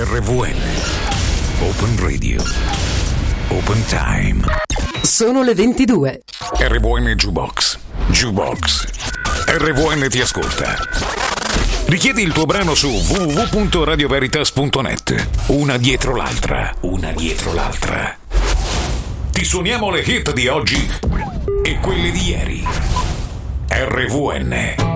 RVN Open Radio Open Time. Sono le 22. RVN Jukebox. RVN ti ascolta. Richiedi il tuo brano su www.radioveritas.net. Una dietro l'altra. Ti suoniamo le hit di oggi e quelle di ieri. RVN